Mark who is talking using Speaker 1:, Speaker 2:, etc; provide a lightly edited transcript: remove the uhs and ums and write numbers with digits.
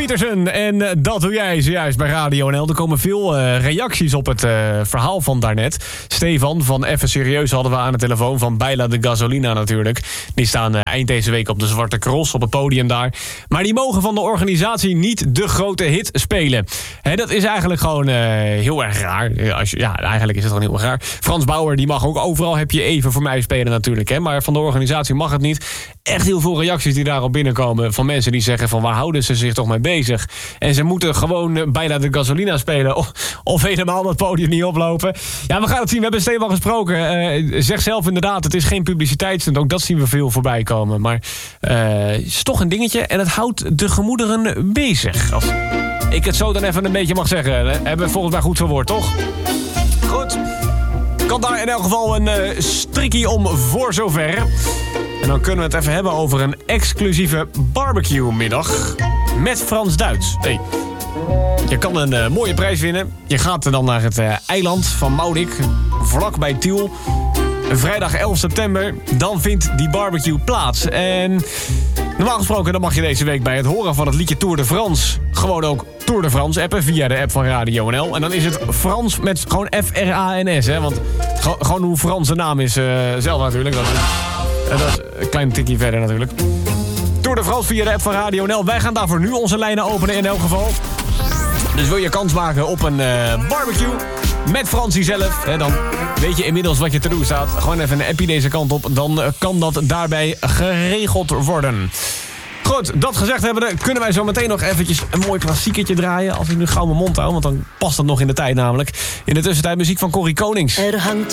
Speaker 1: Pietersen. En dat doe jij zojuist bij Radio NL. Er komen veel reacties op het verhaal van daarnet. Stefan van Even Serieus hadden we aan de telefoon. Van Baila de Gasolina natuurlijk. Die staan eind deze week op de Zwarte Cross op het podium daar. Maar die mogen van de organisatie niet de grote hit spelen. Dat is eigenlijk gewoon heel erg raar. Eigenlijk is het gewoon heel erg raar. Frans Bauer die mag ook overal Heb je even voor mij spelen natuurlijk. Hè? Maar van de organisatie mag het niet. Echt heel veel reacties die daarop binnenkomen. Van mensen die zeggen van waar houden ze zich toch mee bezig. En ze moeten gewoon bijna de Gasolina spelen. Of helemaal dat podium niet oplopen. Ja, we gaan het zien. We hebben Stefan gesproken. Zeg zelf inderdaad, het is geen publiciteitsstunt. Ook dat zien we veel voorbij komen. Maar het is toch een dingetje. En het houdt de gemoederen bezig. Als ik het zo dan even een beetje mag zeggen. Hebben we het volgens mij goed verwoord, toch? Goed. Kan daar in elk geval een strikkie om voor zover. En dan kunnen we het even hebben over een exclusieve barbecue-middag met Frans-Duits. Hey. Je kan een mooie prijs winnen. Je gaat dan naar het eiland van Maurik, vlak bij Tiel. Vrijdag 11 september, dan vindt die barbecue plaats. En normaal gesproken dan mag je deze week bij het horen van het liedje Tour de France gewoon ook Tour de France appen via de app van Radio NL. En dan is het Frans met gewoon F-R-A-N-S, hè. Want gewoon hoe Frans de naam is zelf natuurlijk. Dat is een klein tikje verder natuurlijk. Tour de France via de app van Radio NL. Wij gaan daarvoor nu onze lijnen openen in elk geval. Dus wil je kans maken op een barbecue met Fransie zelf, dan weet je inmiddels wat je te doen staat. Gewoon even een appie deze kant op, dan kan dat daarbij geregeld worden. Goed, dat gezegd hebben, kunnen wij zo meteen nog eventjes een mooi klassiekertje draaien. Als ik nu gauw mijn mond hou, want dan past dat nog in de tijd namelijk. In de tussentijd muziek van Corrie Konings.
Speaker 2: Er hangt